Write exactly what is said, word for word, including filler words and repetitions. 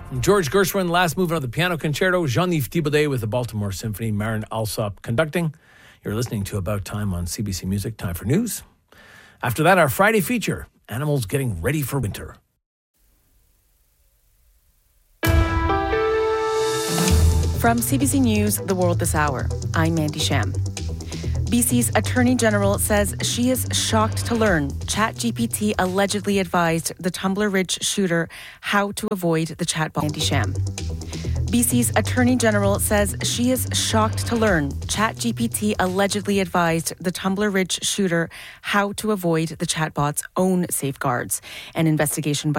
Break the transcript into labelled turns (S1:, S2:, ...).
S1: George Gershwin, last movement of the piano concerto. Jean-Yves Thibaudet with the Baltimore Symphony. Marin Alsop conducting. You're listening to About Time on C B C Music. Time for news. After that, our Friday feature, Animals Getting Ready for Winter.
S2: From C B C News, The World This Hour, I'm Mandy Sham. B C's Attorney General says she is shocked to learn ChatGPT allegedly advised the Tumbler Ridge shooter how to avoid the chatbot. Mandy Sham. B C's Attorney General says she is shocked to learn ChatGPT allegedly advised the Tumbler Ridge shooter how to avoid the chatbot's own safeguards. An investigation by